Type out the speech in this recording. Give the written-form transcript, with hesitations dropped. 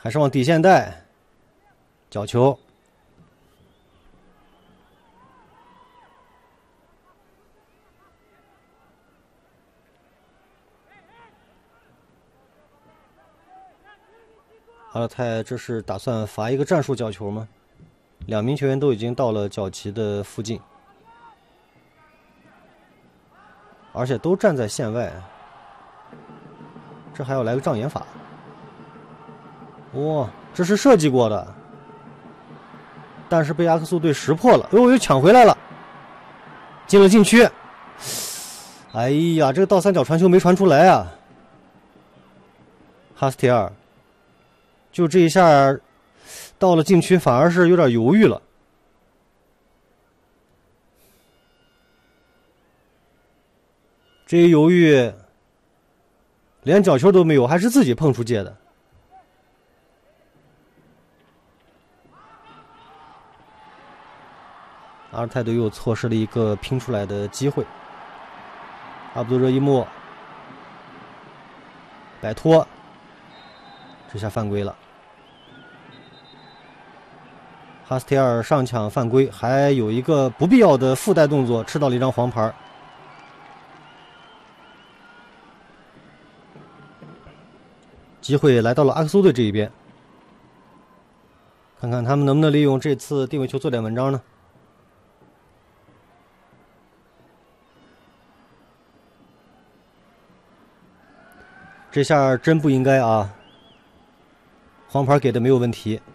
还是往底线带，角球。阿勒泰这是打算罚一个战术角球吗？两名球员都已经到了角旗的附近，而且都站在线外，这还要来个障眼法。哇，这是设计过的，但是被阿克苏队识破了，又抢回来了，进了禁区。哎呀，这个倒三角传球没传出来啊！哈斯提尔就这一下到了禁区，反而是有点犹豫了。这一犹豫，连角球都没有，还是自己碰出界的。阿尔泰队又错失了一个拼出来的机会。阿卜杜热伊木摆脱，这下犯规了。哈斯提尔上抢犯规，还有一个不必要的附带动作，吃到了一张黄牌。机会来到了阿克苏队这一边，看看他们能不能利用这次定位球做点文章呢？这下真不应该啊！黄牌给的没有问题，